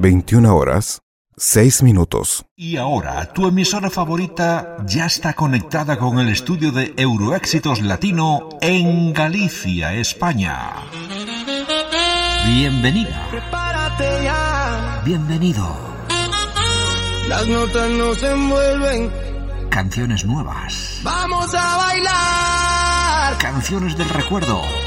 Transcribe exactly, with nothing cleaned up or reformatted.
veintiuna horas, seis minutos. Y ahora, tu emisora favorita ya está conectada con el estudio de Euroéxitos Latino en Galicia, España. Bienvenida. Prepárate ya. Bienvenido. Las notas nos envuelven. Canciones nuevas. Vamos a bailar. Canciones del recuerdo.